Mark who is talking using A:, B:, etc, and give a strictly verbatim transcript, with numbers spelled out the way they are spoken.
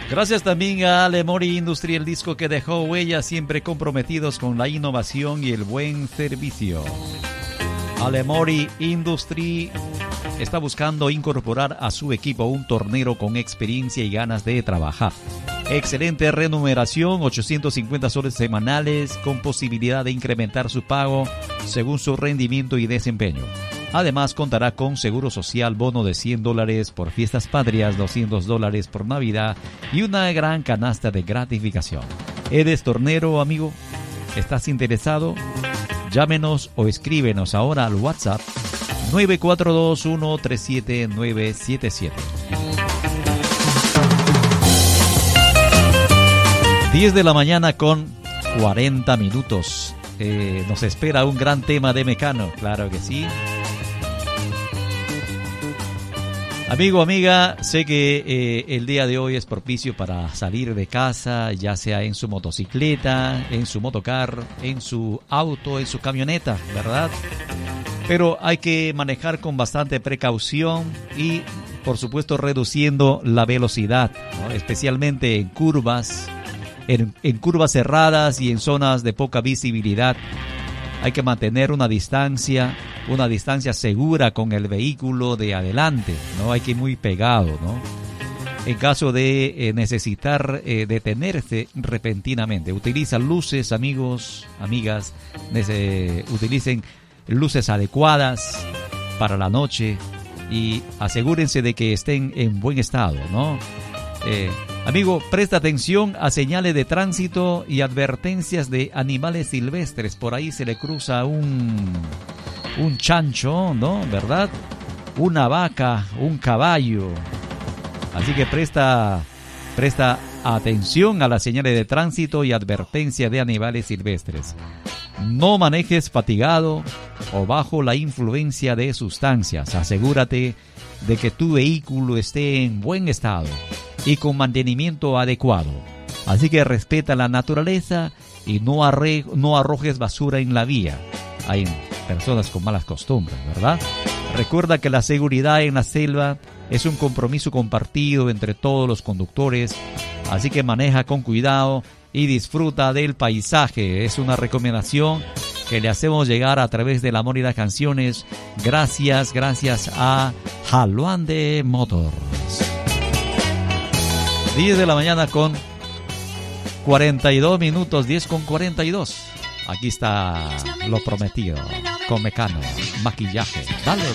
A: Gracias también a Lemori Industry, el disco que dejó huella, siempre comprometidos con la innovación y el buen servicio. Lemori Industry está buscando incorporar a su equipo un tornero con experiencia y ganas de trabajar. Excelente remuneración, ochocientos cincuenta soles semanales, con posibilidad de incrementar su pago según su rendimiento y desempeño. Además, contará con seguro social, bono de cien dólares por fiestas patrias, doscientos dólares por Navidad y una gran canasta de gratificación. ¿Eres tornero, amigo? ¿Estás interesado? Llámenos o escríbenos ahora al WhatsApp nueve cuatro dos uno tres siete nueve siete siete. diez de la mañana con cuarenta minutos. Eh, nos espera un gran tema de Mecano, claro que sí. Amigo, amiga, sé que eh, el día de hoy es propicio para salir de casa, ya sea en su motocicleta, en su motocar, en su auto, en su camioneta, ¿verdad? Pero hay que manejar con bastante precaución y, por supuesto, reduciendo la velocidad, ¿no? Especialmente en curvas, en, en curvas cerradas y en zonas de poca visibilidad. Hay que mantener una distancia, una distancia segura con el vehículo de adelante, ¿no? Hay que ir muy pegado, ¿no? En caso de eh, necesitar eh, detenerse repentinamente, utiliza luces, amigos, amigas, nece- utilicen luces adecuadas para la noche y asegúrense de que estén en buen estado, ¿no? Eh, amigo, presta atención a señales de tránsito y advertencias de animales silvestres. Por ahí se le cruza un, un chancho, ¿no? ¿Verdad? Una vaca, un caballo. Así que presta, presta atención a las señales de tránsito y advertencias de animales silvestres. No manejes fatigado o bajo la influencia de sustancias. Asegúrate de que tu vehículo esté en buen estado y con mantenimiento adecuado. Así que respeta la naturaleza y no, arre, no arrojes basura en la vía. Hay personas con malas costumbres, ¿verdad? Recuerda que la seguridad en la selva es un compromiso compartido entre todos los conductores, así que maneja con cuidado y disfruta del paisaje. Es una recomendación que le hacemos llegar a través del amor y las canciones. Gracias, gracias a Jaluande Motors. diez de la mañana con cuarenta y dos minutos, diez con cuarenta y dos. Aquí está lo prometido con Mecano, maquillaje. Dale,